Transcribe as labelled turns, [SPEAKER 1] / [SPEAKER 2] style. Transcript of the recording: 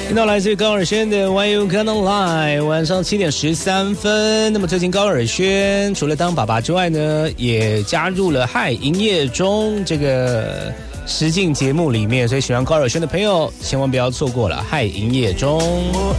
[SPEAKER 1] 听到来自于高尔宣的 Why You Gonna Lie， 晚上7点13分。那么最近高尔宣除了当爸爸之外呢，也加入了嗨营业中这个实境节目里面，所以喜欢高尔宣的朋友千万不要错过了嗨营业中。